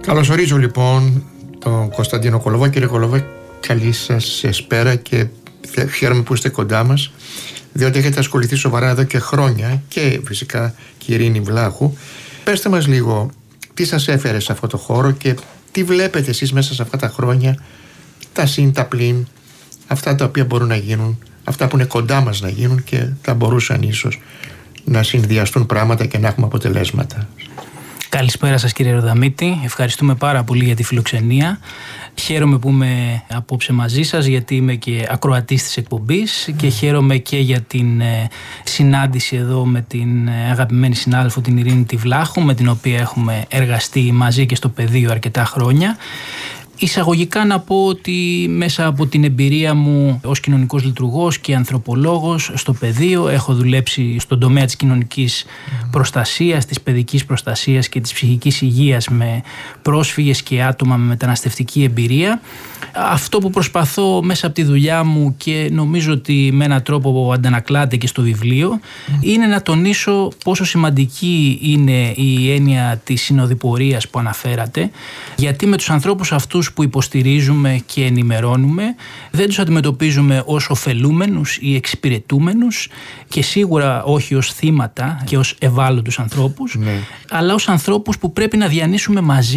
Καλωσορίζω λοιπόν τον Κωνσταντίνο Κολοβό. Κύριε Κολοβό, καλή σας εσπέρα και χαίρομαι που είστε κοντά μας, διότι έχετε ασχοληθεί σοβαρά εδώ και χρόνια, και φυσικά και η Ειρήνη Βλάχου. Πέστε μας λίγο τι σας έφερε σε αυτό το χώρο και τι βλέπετε εσείς μέσα σε αυτά τα χρόνια, τα συν, τα πλην, αυτά τα οποία μπορούν να γίνουν, αυτά που είναι κοντά μας να γίνουν και θα μπορούσαν ίσως να συνδυαστούν πράγματα και να έχουμε αποτελέσματα. Καλησπέρα σας κύριε Ροδαμίτη, ευχαριστούμε πάρα πολύ για τη φιλοξενία. Χαίρομαι που είμαι απόψε μαζί σας, γιατί είμαι και ακροατής της εκπομπής και χαίρομαι και για την συνάντηση εδώ με την αγαπημένη συνάδελφο την Ειρήνη τη Βλάχου, με την οποία έχουμε εργαστεί μαζί και στο πεδίο αρκετά χρόνια. Εισαγωγικά να πω ότι μέσα από την εμπειρία μου ως κοινωνικός λειτουργός και ανθρωπολόγος στο πεδίο έχω δουλέψει στον τομέα της κοινωνικής προστασίας, της παιδικής προστασίας και της ψυχικής υγείας με πρόσφυγες και άτομα με μεταναστευτική εμπειρία. Αυτό που προσπαθώ μέσα από τη δουλειά μου και νομίζω ότι με έναν τρόπο που αντανακλάται και στο βιβλίο είναι να τονίσω πόσο σημαντική είναι η έννοια της συνοδοιπορίας που αναφέρατε, γιατί με τους ανθρώπους αυτούς που υποστηρίζουμε και ενημερώνουμε δεν τους αντιμετωπίζουμε ως ωφελούμενους ή εξυπηρετούμενους και σίγουρα όχι ως θύματα και ως ευάλωτους ανθρώπους, αλλά ως ανθρώπους που πρέπει να διανύσουμε μαζί